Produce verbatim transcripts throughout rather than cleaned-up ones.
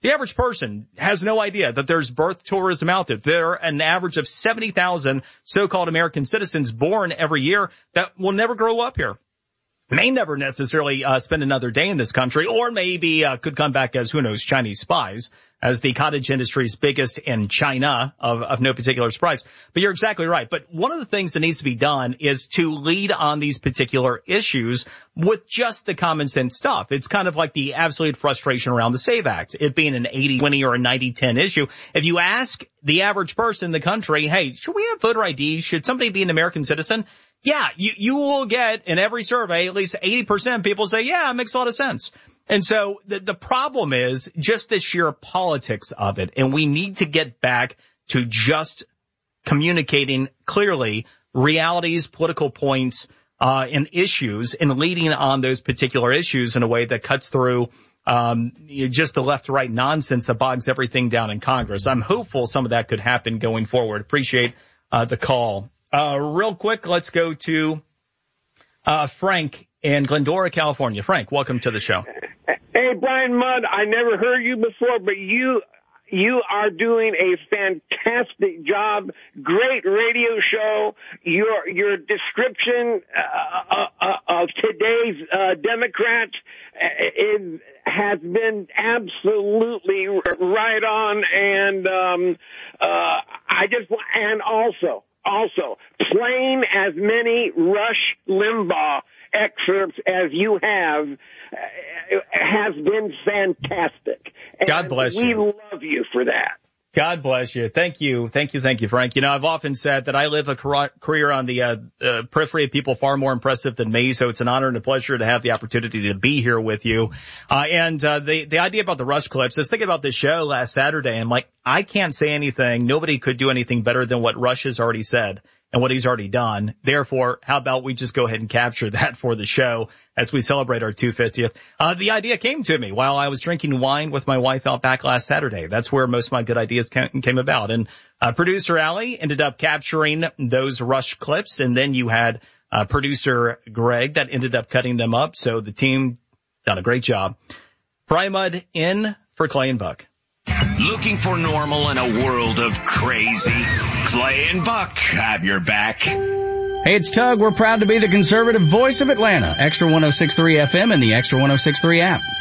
The average person has no idea that there's birth tourism out there. There are an average of seventy thousand so-called American citizens born every year that will never grow up here. May never necessarily uh, spend another day in this country, or maybe uh, could come back as, who knows, Chinese spies, as the cottage industry's biggest in China, of, of no particular surprise. But you're exactly right. But one of the things that needs to be done is to lead on these particular issues with just the common sense stuff. It's kind of like the absolute frustration around the SAVE Act, it being an eighty twenty or a ninety ten issue. If you ask the average person in the country, hey, should we have voter I D? Should somebody be an American citizen? Yeah, you, you will get in every survey, at least eighty percent people say, yeah, it makes a lot of sense. And so the, the problem is just the sheer politics of it. And we need to get back to just communicating clearly realities, political points, uh, and issues, and leading on those particular issues in a way that cuts through um just the left to right nonsense that bogs everything down in Congress. I'm hopeful some of that could happen going forward. Appreciate uh the call. Uh, real quick, let's go to, uh, Frank in Glendora, California. Frank, welcome to the show. Hey, Brian Mudd, I never heard you before, but you, you are doing a fantastic job. Great radio show. Your, your description, uh, uh, of today's, uh, Democrats is, has been absolutely right on. And, um, uh, I just, and also, Also, playing as many Rush Limbaugh excerpts as you have uh, has been fantastic. God bless you. you. We love you for that. God bless you. Thank you. Thank you. Thank you, Frank. You know, I've often said that I live a career on the uh, uh, periphery of people far more impressive than me. So it's an honor and a pleasure to have the opportunity to be here with you. Uh, and uh, the, the idea about the Rush clips, I was thinking about this show last Saturday. I'm like, I can't say anything. Nobody could do anything better than what Rush has already said and what he's already done. Therefore, how about we just go ahead and capture that for the show as we celebrate our two hundred fiftieth. Uh, the idea came to me while I was drinking wine with my wife out back last Saturday. That's where most of my good ideas came, came about. And uh, producer Allie ended up capturing those Rush clips, and then you had uh, producer Greg that ended up cutting them up. So the team done a great job. Brian Mudd in for Clay and Buck. Looking for normal in a world of crazy? Clay and Buck have your back. Hey, it's Tug. We're proud to be the conservative voice of Atlanta. Extra one oh six point three F M and the Extra one oh six point three app.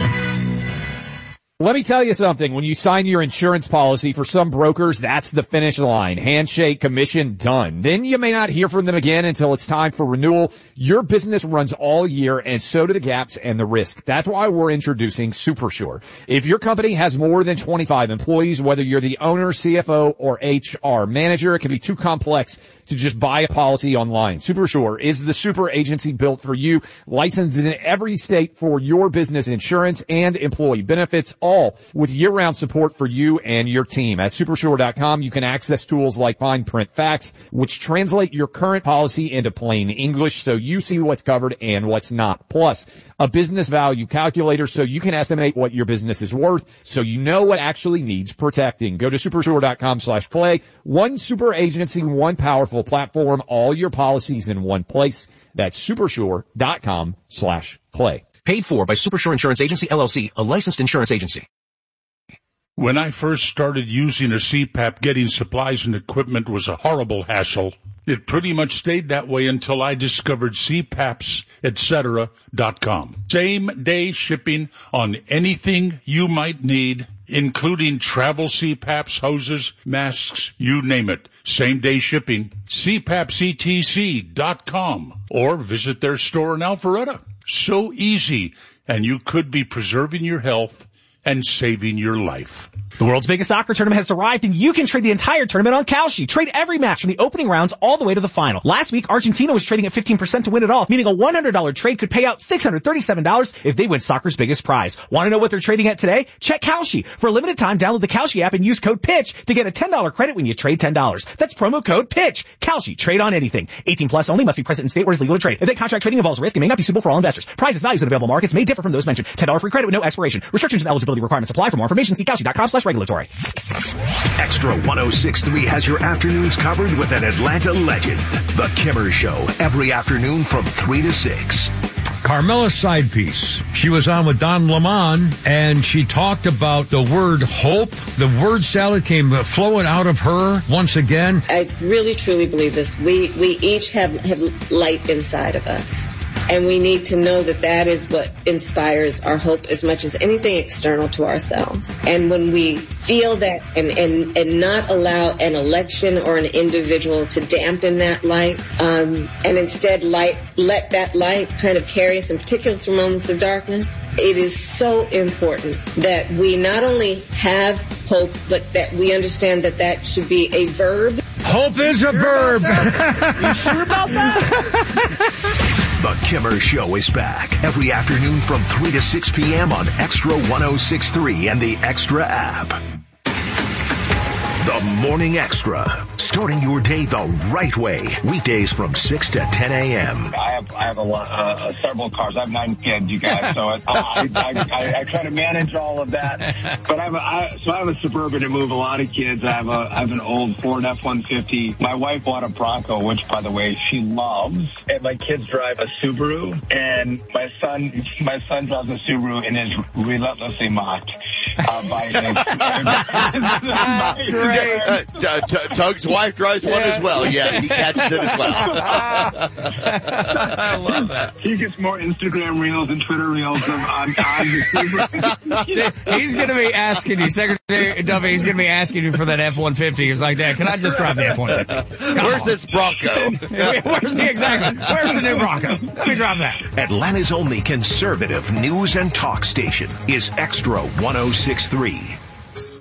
Let me tell you something. When you sign your insurance policy, for some brokers, that's the finish line. Handshake, commission, done. Then you may not hear from them again until it's time for renewal. Your business runs all year, and so do the gaps and the risk. That's why we're introducing SuperSure. If your company has more than twenty-five employees, whether you're the owner, C F O, or H R manager, it can be too complex to just buy a policy online. SuperSure is the super agency built for you, licensed in every state for your business insurance and employee benefits, all with year-round support for you and your team. At supersure dot com, you can access tools like fine print facts, which translate your current policy into plain English so you see what's covered and what's not. Plus, a business value calculator so you can estimate what your business is worth so you know what actually needs protecting. Go to supersure dot com slash play. One super agency, one powerful platform, all your policies in one place. That's supersure dot com slash play. Paid for by Supersure Insurance Agency, L L C, a licensed insurance agency. When I first started using a C PAP, getting supplies and equipment was a horrible hassle. It pretty much stayed that way until I discovered C PAPs et cetera dot com. Same day shipping on anything you might need, including travel C PAPs, hoses, masks, you name it. Same day shipping. C paps E T C dot com or visit their store in Alpharetta. So easy, and you could be preserving your health and saving your life. The world's biggest soccer tournament has arrived, and you can trade the entire tournament on Kalshi. Trade every match from the opening rounds all the way to the final. Last week, Argentina was trading at fifteen percent to win it all, meaning a one hundred dollars trade could pay out six hundred thirty-seven dollars if they win soccer's biggest prize. Want to know what they're trading at today? Check Kalshi. For a limited time, download the Kalshi app and use code PITCH to get a ten dollars credit when you trade ten dollars. That's promo code PITCH. Kalshi. Trade on anything. eighteen plus only. Must be present in state where it's legal to trade. If that contract trading involves risk, it may not be suitable for all investors. Prices, values, and available markets may differ from those mentioned. ten dollars free credit with no expiration. Restrictions and eligibility requirements apply. For more information, see Kalshi dot com slash regulatory. Extra one oh six point three has your afternoons covered with an Atlanta legend. The Kimmer Show, every afternoon from three to six. Carmela's side piece. She was on with Don Lemon, and she talked about the word hope. The word salad came flowing out of her once again. I really, truly believe this. We we each have, have light inside of us. And we need to know that that is what inspires our hope as much as anything external to ourselves. And when we feel that and, and, and not allow an election or an individual to dampen that light, um, and instead light, let that light kind of carry us in particular through moments of darkness, it is so important that we not only have hope, but that we understand that that should be a verb. Hope is a verb. You sure about that? The Kimmer Show is back every afternoon from three to six p.m. on Extra one oh six point three and the Extra app. The Morning Extra, starting your day the right way. Weekdays from six to ten a.m. I have I have a lot, uh, several cars. I have nine kids, you guys, so I, I, I, I try to manage all of that. But I have a, I, so I have a Suburban to move a lot of kids. I have a I have an old Ford F one fifty. My wife bought a Bronco, which, by the way, she loves. And my kids drive a Subaru, and my son my son drives a Subaru and is relentlessly mocked uh, by his. Great. Uh, t- t- Tug's wife drives one as well. Yes, he catches it as well. I love that. He gets more Instagram reels and Twitter reels on, on the Subaru. He's going to be asking you, Secretary Duffy, he's going to be asking you for that F one fifty. He's like, Dad, can I just drive the F one fifty? Where's on. This Bronco? Where's the, exactly, where's the new Bronco? Let me drive that. Atlanta's only conservative news and talk station is Extra one oh six point three.